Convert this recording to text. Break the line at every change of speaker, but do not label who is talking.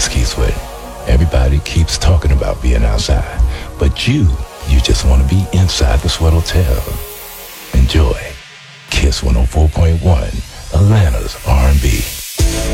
just keep sweating. Everybody keeps talking about being outside, but you just want to be inside the Sweat Hotel. Enjoy Kiss 104.1, Atlanta's R&B.